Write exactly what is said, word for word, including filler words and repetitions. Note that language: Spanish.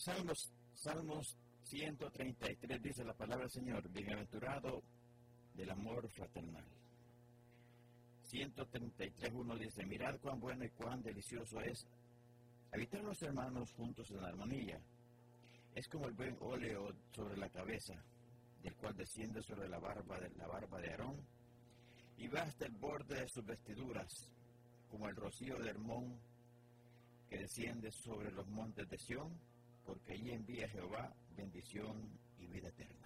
Salmos, Salmos ciento treinta y tres dice la palabra del Señor, bienaventurado del amor fraternal. ciento treinta y tres, uno dice, mirad cuán bueno y cuán delicioso es habitar los hermanos juntos en armonía. Es como el buen óleo sobre la cabeza, del cual desciende sobre la barba de, la barba de Aarón, y va hasta el borde de sus vestiduras, como el rocío de Hermón, que desciende sobre los montes de Sión, porque allí envía Jehová bendición y vida eterna.